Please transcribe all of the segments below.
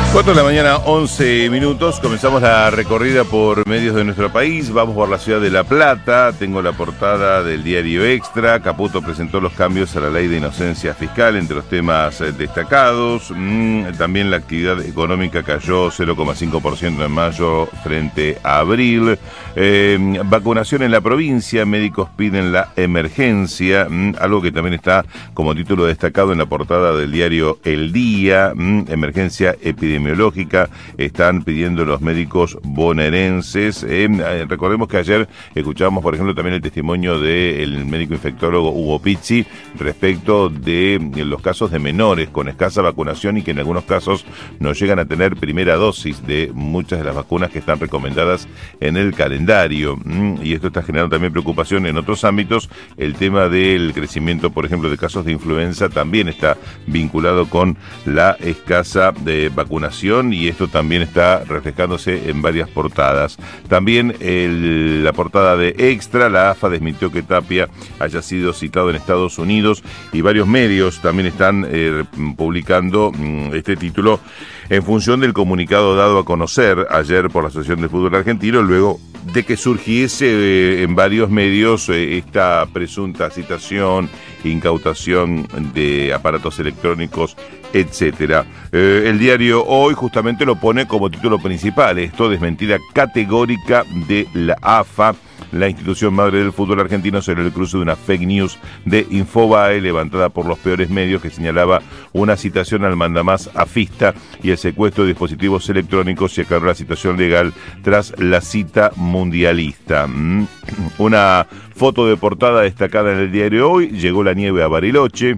4 de la mañana, 11 minutos. Comenzamos la recorrida por medios de nuestro país. Vamos por la ciudad de La Plata. Tengo la portada del diario Extra. Caputo presentó los cambios a la ley de inocencia fiscal entre los temas destacados. También la actividad económica cayó 0,5% en mayo frente a abril. Vacunación en la provincia. Médicos piden la emergencia. Algo que también está como título destacado en la portada del diario El Día. Emergencia epidemiológica. Están pidiendo los médicos bonaerenses. Recordemos que ayer escuchábamos, por ejemplo, también el testimonio del médico infectólogo Hugo Pizzi respecto de los casos de menores con escasa vacunación y que en algunos casos no llegan a tener primera dosis de muchas de las vacunas que están recomendadas en el calendario. Y esto está generando también preocupación en otros ámbitos. El tema del crecimiento, por ejemplo, de casos de influenza también está vinculado con la escasa vacunación. Y esto también está reflejándose en varias portadas. También la portada de Extra, la AFA desmintió que Tapia haya sido citado en Estados Unidos y varios medios también están publicando este título en función del comunicado dado a conocer ayer por la Asociación de Fútbol Argentino, luego de que surgiese en varios medios esta presunta citación, incautación de aparatos electrónicos, etcétera. El diario Hoy justamente lo pone como título principal, esto: desmentida categórica de la AFA, la institución madre del fútbol argentino, sobre el cruce de una fake news de Infobae levantada por los peores medios que señalaba una citación al mandamás afista y el secuestro de dispositivos electrónicos, y aclaró la situación legal tras la cita mundialista. Una foto de portada destacada en el diario Hoy: llegó la nieve a Bariloche.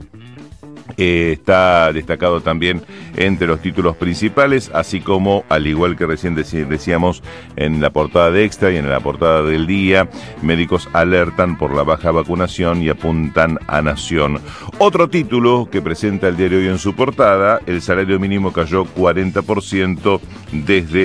Está destacado también entre los títulos principales, así como, al igual que recién decíamos en la portada de Extra y en la portada del Día, médicos alertan por la baja vacunación y apuntan a Nación. Otro título que presenta el diario Hoy en su portada: el salario mínimo cayó 40% desde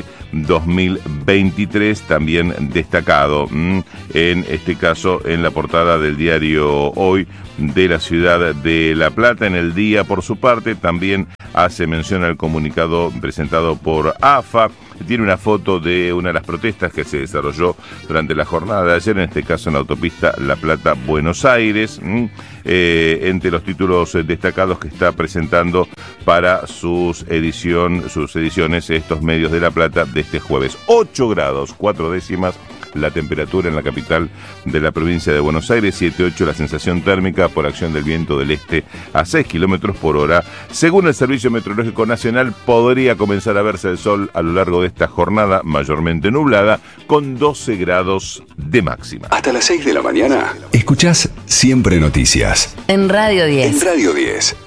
2023, también destacado en este caso en la portada del diario Hoy de la ciudad de La Plata. En el Día, por su parte, también hace mención al comunicado presentado por AFA. Tiene una foto de una de las protestas que se desarrolló durante la jornada de ayer, en este caso en la autopista La Plata-Buenos Aires. Entre los títulos destacados que está presentando para sus ediciones estos medios de La Plata de este jueves. 8 grados, 4 décimas la temperatura en la capital de la provincia de Buenos Aires, 7,8 la sensación térmica por acción del viento del este a 6 kilómetros por hora. Según el Servicio Meteorológico Nacional, podría comenzar a verse el sol a lo largo de esta jornada mayormente nublada, con 12 grados de máxima. Hasta las 6 de la mañana, escuchás Siempre Noticias. En Radio 10. En Radio 10.